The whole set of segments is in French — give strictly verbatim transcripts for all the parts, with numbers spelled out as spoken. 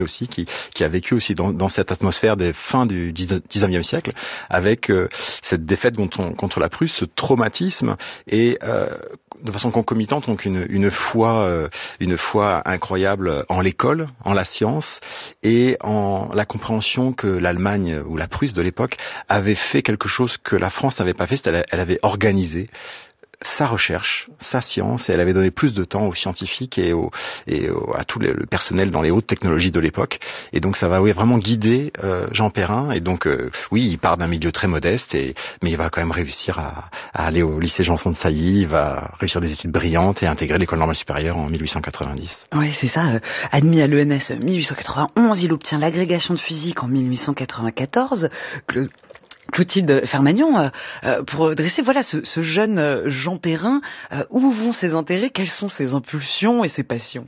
aussi, qui, qui a vécu aussi dans, dans cette atmosphère des fins du dix-neuvième siècle, avec euh, cette défaite contre, contre la Prusse, ce traumatisme, et euh, de façon concomitante, donc une, une foi, euh, une foi incroyable en l'école, en la science, et en la compréhension que l'Allemagne ou la Prusse de l'époque avait fait quelque chose que la France n'avait pas fait, c'est-à-dire elle avait organisé sa recherche, sa science, et elle avait donné plus de temps aux scientifiques et, aux, et aux, à tout les, le personnel dans les hautes technologies de l'époque. Et donc ça va oui, vraiment guider euh, Jean Perrin. Et donc euh, oui, il part d'un milieu très modeste, et, mais il va quand même réussir à, à aller au lycée Janson de Sailly, il va réussir des études brillantes et intégrer l'école normale supérieure en mille huit cent quatre-vingt-dix. Oui, c'est ça. Euh, admis à l'E N S mille huit cent quatre-vingt-onze, il obtient l'agrégation de physique en mille huit cent quatre-vingt-quatorze. Le Clotilde Fermagnon, euh, pour dresser voilà ce, ce jeune Jean Perrin, euh, où vont ses intérêts, quelles sont ses impulsions et ses passions?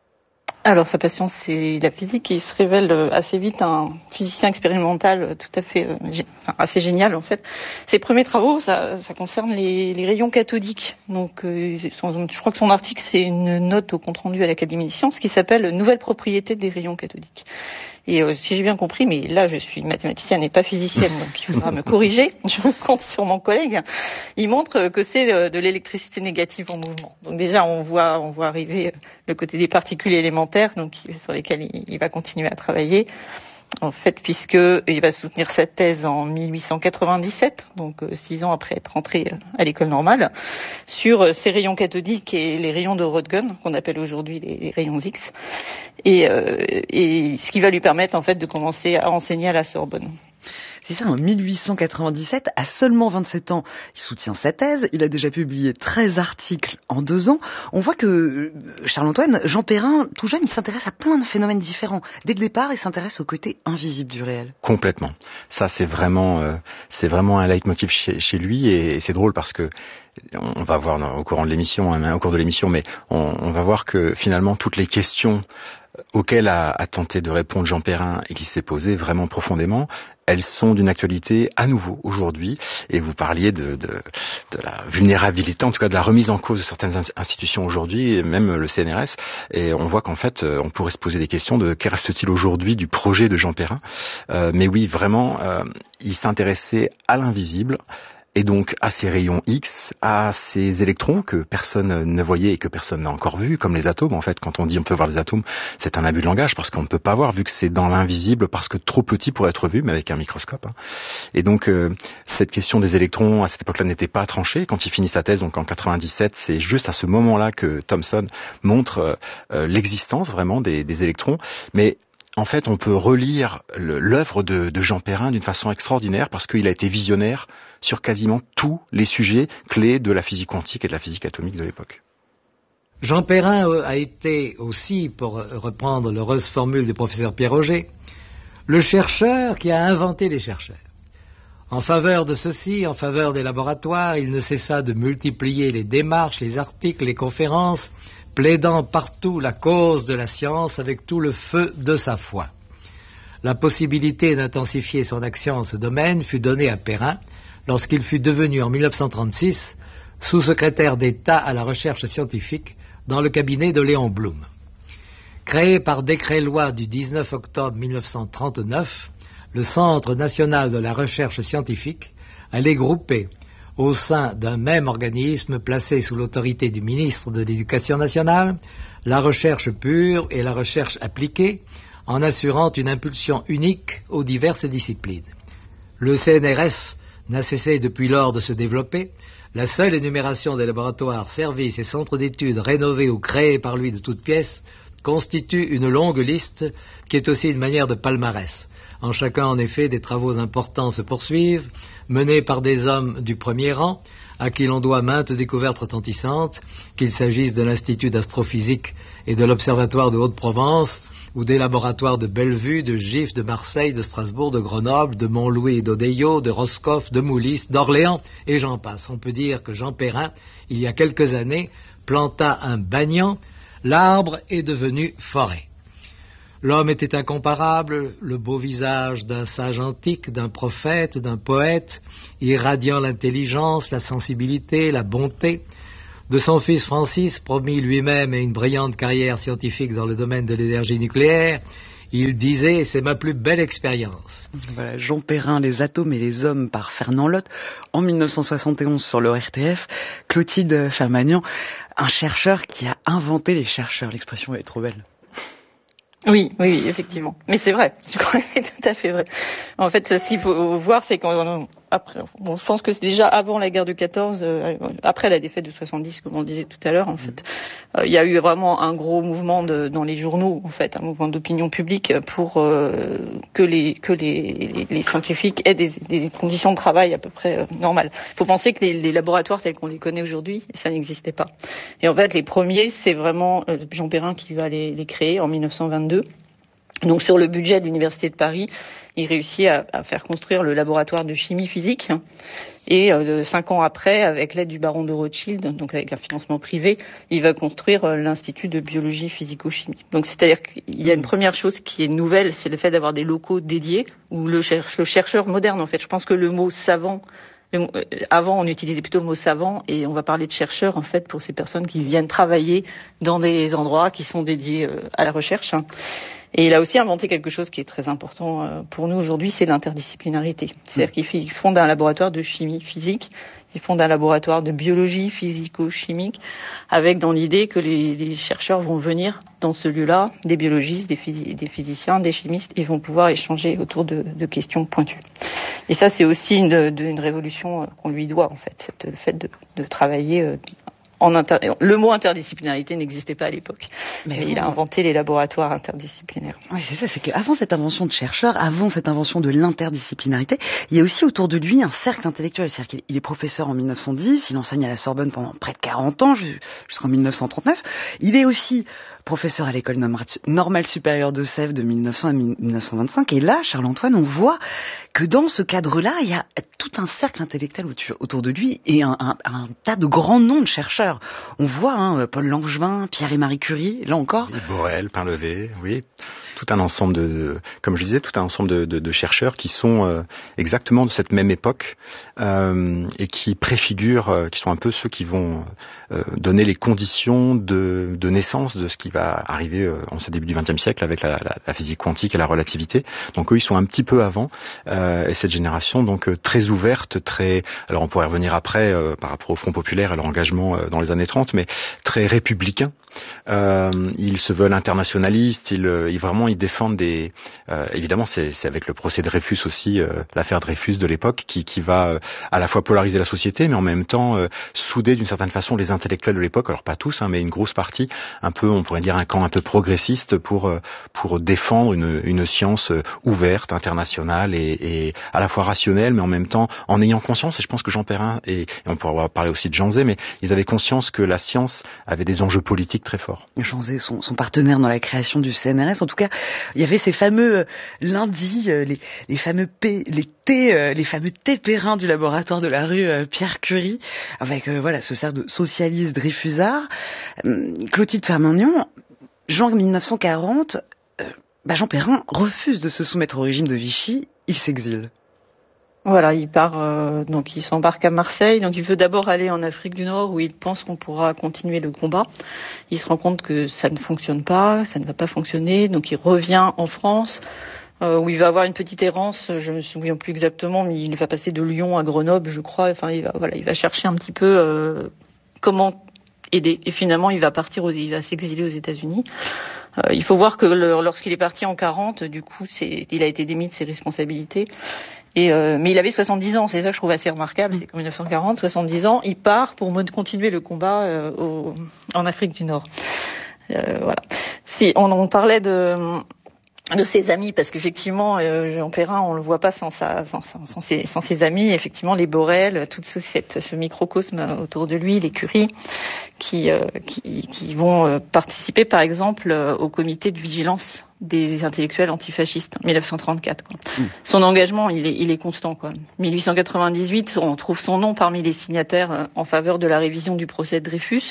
Alors sa passion c'est la physique, et il se révèle assez vite un physicien expérimental tout à fait, euh, gé- enfin, assez génial en fait. Ses premiers travaux ça, ça concerne les, les rayons cathodiques. Donc euh, son, je crois que son article c'est une note au compte rendu à l'Académie des sciences qui s'appelle Nouvelles propriétés des rayons cathodiques. Et euh, si j'ai bien compris, mais là je suis mathématicienne et pas physicienne, donc il faudra me corriger, je compte sur mon collègue, il montre que c'est de, de l'électricité négative en mouvement. Donc déjà on voit, on voit arriver le côté des particules élémentaires, donc sur lesquelles il, il va continuer à travailler. En fait, puisque il va soutenir sa thèse en mille huit cent quatre-vingt-dix-sept, donc euh, six ans après être rentré à l'école normale, sur euh, ces rayons cathodiques et les rayons de Röntgen, qu'on appelle aujourd'hui les, les rayons X, et, euh, et ce qui va lui permettre en fait de commencer à enseigner à la Sorbonne. C'est ça, en mille huit cent quatre-vingt-dix-sept, à seulement vingt-sept ans, il soutient sa thèse, il a déjà publié treize articles en deux ans. On voit que, Charles-Antoine, Jean Perrin, tout jeune, il s'intéresse à plein de phénomènes différents. Dès le départ, il s'intéresse au côté invisible du réel. Complètement. Ça, c'est vraiment, euh, c'est vraiment un leitmotiv chez, chez lui, et, et c'est drôle parce que on va voir dans, au courant de l'émission, hein, au cours de l'émission, mais on, on va voir que finalement toutes les questions auxquelles a, a tenté de répondre Jean Perrin et qui s'est posé vraiment profondément, elles sont d'une actualité à nouveau aujourd'hui. Et vous parliez de, de, de la vulnérabilité, en tout cas de la remise en cause de certaines institutions aujourd'hui, et même le C N R S. Et on voit qu'en fait, on pourrait se poser des questions de qu'est reste-t-il aujourd'hui du projet de Jean Perrin. Euh, mais oui, vraiment, euh, il s'intéressait à l'invisible, et donc à ces rayons X, à ces électrons que personne ne voyait et que personne n'a encore vu, comme les atomes. En fait, quand on dit on peut voir les atomes, c'est un abus de langage parce qu'on ne peut pas voir, vu que c'est dans l'invisible, parce que trop petit pour être vu, mais avec un microscope. Hein. Et donc euh, cette question des électrons à cette époque-là n'était pas tranchée. Quand il finit sa thèse, donc en quatre-vingt-dix-sept, c'est juste à ce moment-là que Thomson montre euh, l'existence vraiment des, des électrons, mais en fait, on peut relire l'œuvre de, de Jean Perrin d'une façon extraordinaire parce qu'il a été visionnaire sur quasiment tous les sujets clés de la physique quantique et de la physique atomique de l'époque. Jean Perrin a été aussi, pour reprendre l'heureuse formule du professeur Pierre Auger, le chercheur qui a inventé les chercheurs. En faveur de ceci, en faveur des laboratoires, il ne cessa de multiplier les démarches, les articles, les conférences, plaidant partout la cause de la science avec tout le feu de sa foi. La possibilité d'intensifier son action en ce domaine fut donnée à Perrin lorsqu'il fut devenu en mille neuf cent trente-six sous-secrétaire d'État à la recherche scientifique dans le cabinet de Léon Blum. Créé par décret-loi du dix-neuf octobre mille neuf cent trente-neuf, le Centre national de la recherche scientifique allait grouper au sein d'un même organisme placé sous l'autorité du ministre de l'Éducation nationale, la recherche pure et la recherche appliquée, en assurant une impulsion unique aux diverses disciplines. Le C N R S n'a cessé depuis lors de se développer. La seule énumération des laboratoires, services et centres d'études rénovés ou créés par lui de toutes pièces constitue une longue liste qui est aussi une manière de palmarès. En chacun, en effet, des travaux importants se poursuivent, menés par des hommes du premier rang, à qui l'on doit maintes découvertes retentissantes, qu'il s'agisse de l'Institut d'astrophysique et de l'Observatoire de Haute-Provence, ou des laboratoires de Bellevue, de Gif, de Marseille, de Strasbourg, de Grenoble, de Montlouis et d'Odeillo, de Roscoff, de Moulis, d'Orléans, et j'en passe. On peut dire que Jean Perrin, il y a quelques années, planta un banyan, l'arbre est devenu forêt. L'homme était incomparable, le beau visage d'un sage antique, d'un prophète, d'un poète, irradiant l'intelligence, la sensibilité, la bonté. De son fils Francis, promis lui-même à une brillante carrière scientifique dans le domaine de l'énergie nucléaire, Il disait « c'est ma plus belle expérience ». Voilà, Jean Perrin, Les atomes et les hommes par Fernand Lotte, en mille neuf cent soixante et onze sur le R T F. Clotilde Fermagnan, un chercheur qui a inventé les chercheurs. L'expression est trop belle. Oui, oui, oui, effectivement. Mais c'est vrai, je crois que c'est tout à fait vrai. En fait, ce qu'il faut voir, c'est qu'on après, bon, je pense que c'est déjà avant la guerre de quatorze, euh, après la défaite de soixante-dix, comme on le disait tout à l'heure, en fait, euh, il y a eu vraiment un gros mouvement de, dans les journaux, en fait, un mouvement d'opinion publique pour euh, que les que les, les, les scientifiques aient des, des conditions de travail à peu près euh, normales. Il faut penser que les, les laboratoires tels qu'on les connaît aujourd'hui, ça n'existait pas. Et en fait, les premiers, c'est vraiment euh, Jean Perrin qui va les, les créer en mille neuf cent vingt-deux. Donc sur le budget de l'Université de Paris, il réussit à, à faire construire le laboratoire de chimie physique. Et euh, cinq ans après, avec l'aide du baron de Rothschild, donc avec un financement privé, il va construire euh, l'Institut de biologie physico-chimie. Donc c'est-à-dire qu'il y a une première chose qui est nouvelle, c'est le fait d'avoir des locaux dédiés, où le, cher- le chercheur moderne, en fait, je pense que le mot savant, le, euh, avant on utilisait plutôt le mot savant, et on va parler de chercheur, en fait, pour ces personnes qui viennent travailler dans des endroits qui sont dédiés euh, à la recherche. Et il a aussi inventé quelque chose qui est très important pour nous aujourd'hui, c'est l'interdisciplinarité. C'est-à-dire qu'il fonde un laboratoire de chimie physique, il fonde un laboratoire de biologie physico-chimique, avec dans l'idée que les, les chercheurs vont venir dans ce lieu-là, des biologistes, des, phys- des physiciens, des chimistes, et vont pouvoir échanger autour de, de questions pointues. Et ça, c'est aussi une, de, une révolution qu'on lui doit, en fait, cette, le fait de, de travailler en inter... Le mot interdisciplinarité n'existait pas à l'époque, mais, mais il a inventé les laboratoires interdisciplinaires. Oui, c'est ça, c'est qu'avant cette invention de chercheur, avant cette invention de l'interdisciplinarité, il y a aussi autour de lui un cercle intellectuel. C'est-à-dire qu'il est professeur en mille neuf cent dix, il enseigne à la Sorbonne pendant près de quarante ans, jusqu'en mille neuf cent trente-neuf. Il est aussi professeur à l'école normale supérieure de Sèvres de mille neuf cents à mille neuf cent vingt-cinq. Et là, Charles-Antoine, on voit que dans ce cadre-là, il y a tout un cercle intellectuel autour de lui et un, un, un tas de grands noms de chercheurs. On voit hein, Paul Langevin, Pierre et Marie Curie, là encore. Oui, Borel, Painlevé, oui. Tout un ensemble de, de, comme je disais, tout un ensemble de, de, de chercheurs qui sont euh, exactement de cette même époque euh, et qui préfigurent, euh, qui sont un peu ceux qui vont euh, donner les conditions de, de naissance de ce qui va arriver euh, en ce début du vingtième siècle avec la, la, la physique quantique et la relativité. Donc eux, ils sont un petit peu avant euh, et cette génération donc euh, très ouverte, très. Alors on pourrait revenir après euh, par rapport au Front populaire et leur engagement euh, dans les années trente, mais très républicain. Euh, ils se veulent internationalistes, ils, ils vraiment ils défendent des. Euh, évidemment, c'est, c'est avec le procès Dreyfus aussi, euh, l'affaire Dreyfus de l'époque, qui, qui va euh, à la fois polariser la société, mais en même temps euh, souder d'une certaine façon les intellectuels de l'époque. Alors pas tous, hein, mais une grosse partie, un peu, on pourrait dire un camp un peu progressiste pour euh, pour défendre une, une science ouverte, internationale et, et à la fois rationnelle, mais en même temps en ayant conscience. Et je pense que Jean Perrin et, et on pourra parler aussi de Jean Zay, mais ils avaient conscience que la science avait des enjeux politiques très fort. Jean Zay, son, son partenaire dans la création du C N R S. En tout cas, il y avait ces fameux euh, lundis, euh, les, les fameux P, les T, euh, les fameux T Perrin du laboratoire de la rue euh, Pierre Curie, avec euh, voilà ce cercle de socialistes Dreyfusards. Euh, Clotilde Fermagnan, juin mille neuf cent quarante, euh, bah Jean Perrin refuse de se soumettre au régime de Vichy, il s'exile. Voilà, il part, euh, donc il s'embarque à Marseille. Donc il veut d'abord aller en Afrique du Nord où il pense qu'on pourra continuer le combat. Il se rend compte que ça ne fonctionne pas, ça ne va pas fonctionner. Donc il revient en France euh, où il va avoir une petite errance. Je me souviens plus exactement, mais il va passer de Lyon à Grenoble, je crois. Enfin, il va, voilà, il va chercher un petit peu euh, comment aider. Et finalement, il va partir, aux, il va s'exiler aux États-Unis. Euh, il faut voir que le, lorsqu'il est parti en quarante, du coup, c'est, il a été démis de ses responsabilités. Et euh, mais il avait soixante-dix ans, c'est ça que je trouve assez remarquable, c'est qu'en mille neuf cent quarante, soixante-dix ans, il part pour continuer le combat euh, au, en Afrique du Nord. Euh, voilà. Si on, on parlait de de ses amis, parce qu'effectivement, euh, Jean Perrin, on le voit pas sans, sa, sans, sans, sans, ses, sans ses amis, effectivement, les Borel, tout ce, cette, ce microcosme autour de lui, les Curie, qui, euh, qui, qui vont euh, participer, par exemple, euh, au comité de vigilance des intellectuels antifascistes, mille neuf cent trente-quatre. Quoi. Mmh. Son engagement, il est, il est constant. Quoi. mille huit cent quatre-vingt-dix-huit, on trouve son nom parmi les signataires euh, en faveur de la révision du procès de Dreyfus.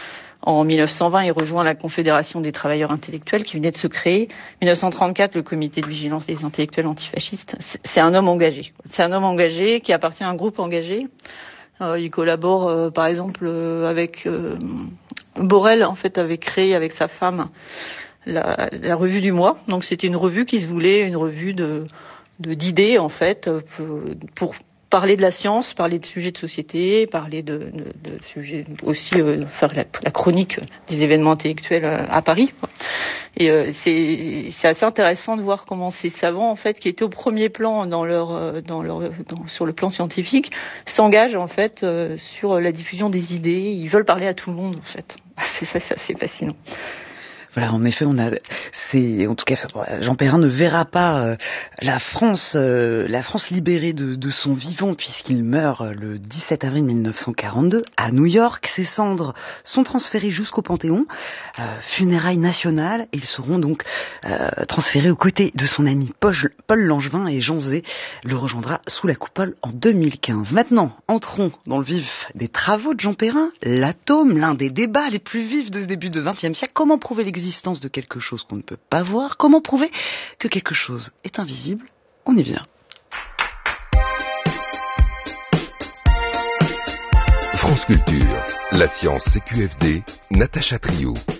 En mille neuf cent vingt, il rejoint la Confédération des travailleurs intellectuels qui venait de se créer. mille neuf cent trente-quatre, le comité de vigilance des intellectuels antifascistes. C'est un homme engagé. C'est un homme engagé qui appartient à un groupe engagé. Euh, il collabore, euh, par exemple, euh, avec euh, Borel. En fait, avait créé avec sa femme la, la revue du mois. Donc c'était une revue qui se voulait une revue de, de d'idées en fait pour, pour parler de la science, parler de sujets de société, parler de, de, de sujets aussi euh, faire la, la chronique des événements intellectuels à, à Paris. Et euh, c'est, c'est assez intéressant de voir comment ces savants en fait qui étaient au premier plan dans leur dans leur dans, sur le plan scientifique s'engagent en fait euh, sur la diffusion des idées. Ils veulent parler à tout le monde en fait. C'est ça, c'est assez fascinant. Voilà, en effet, on a, c'est, en tout cas, Jean Perrin ne verra pas euh, la France, euh, la France libérée de, de son vivant puisqu'il meurt le dix-sept avril mille neuf cent quarante-deux à New York. Ses cendres sont transférées jusqu'au Panthéon, euh, funérailles nationales, et ils seront donc euh, transférés aux côtés de son ami Paul, Paul Langevin, et Jean Zay le rejoindra sous la coupole en deux mille quinze. Maintenant, entrons dans le vif des travaux de Jean Perrin, l'atome, l'un des débats les plus vifs de ce début de vingtième siècle. Comment prouver l'existence L'existence de quelque chose qu'on ne peut pas voir? Comment prouver que quelque chose est invisible? On y vient. France Culture, la science C Q F D, Natacha Trio.